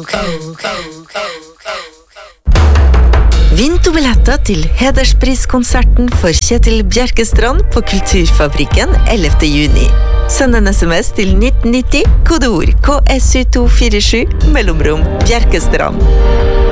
Vinn 2 billetter til hederspriskonserten for Kjetil Bjerkestrand på Kulturfabrikken 11. juni. Send en SMS til 1990, kodeord KSU247, mellomrom Bjerkestrand.